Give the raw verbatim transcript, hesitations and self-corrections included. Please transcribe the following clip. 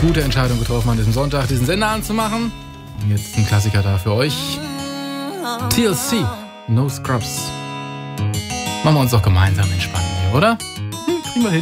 gute Entscheidung getroffen, an diesem Sonntag diesen Sender anzumachen. Und jetzt ein Klassiker da für euch. T L C, No Scrubs. Machen wir uns doch gemeinsam entspannen hier, oder? Hm, kriegen wir hin.